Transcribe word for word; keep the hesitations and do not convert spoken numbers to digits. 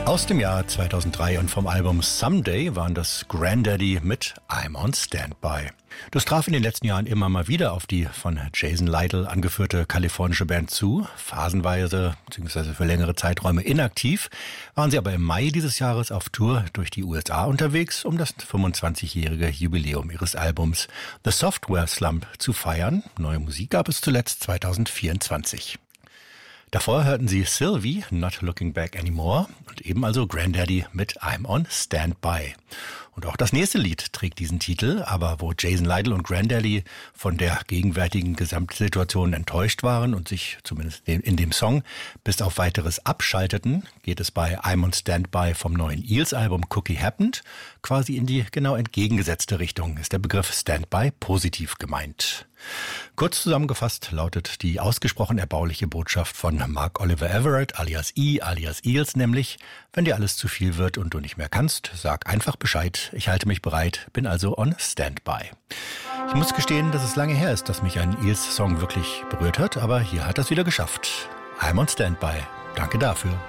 Aus dem Jahr zweitausenddrei und vom Album Someday waren das Grandaddy mit I'm on Standby. Das traf in den letzten Jahren immer mal wieder auf die von Jason Lytle angeführte kalifornische Band zu. Phasenweise bzw. für längere Zeiträume inaktiv, waren sie aber im Mai dieses Jahres auf Tour durch die U S A unterwegs, um das fünfundzwanzigjährige Jubiläum ihres Albums The Software Slump zu feiern. Neue Musik gab es zuletzt zweitausendvierundzwanzig. Davor hörten Sie Sylvie, Not Looking Back Anymore und eben also Grandaddy mit I'm on Standby. Und auch das nächste Lied trägt diesen Titel, aber wo Jason Lytle und Grandaddy von der gegenwärtigen Gesamtsituation enttäuscht waren und sich zumindest in dem Song bis auf weiteres abschalteten, geht es bei I'm on Standby vom neuen Eels-Album Cookie Happened quasi in die genau entgegengesetzte Richtung, ist der Begriff Standby positiv gemeint. Kurz zusammengefasst lautet die ausgesprochen erbauliche Botschaft von Mark Oliver Everett alias E alias Eels nämlich: Wenn dir alles zu viel wird und du nicht mehr kannst, sag einfach Bescheid, ich halte mich bereit, bin also on Standby. Ich muss gestehen, dass es lange her ist, dass mich ein Eels-Song wirklich berührt hat, aber hier hat er es wieder geschafft. I'm on Standby. Danke dafür.